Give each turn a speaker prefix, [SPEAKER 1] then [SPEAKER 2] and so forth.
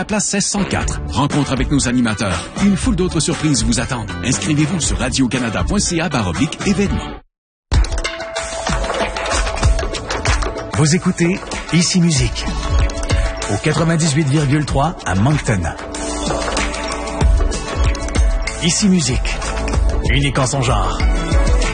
[SPEAKER 1] La place 1604. Rencontre avec nos animateurs. Une foule d'autres surprises vous attendent. Inscrivez-vous sur radiocanada.ca/événements.
[SPEAKER 2] Vous écoutez Ici Musique au 98,3 à Moncton. Ici Musique, unique en son genre.